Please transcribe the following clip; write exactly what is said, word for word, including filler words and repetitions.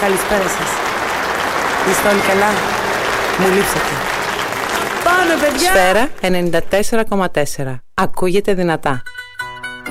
Καλησπέρα σας. Είστε όλοι καλά? Μου λείψατε. Πάμε παιδιά! Σφαίρα ενενήντα τέσσερα κόμμα τέσσερα. Ακούγεται δυνατά.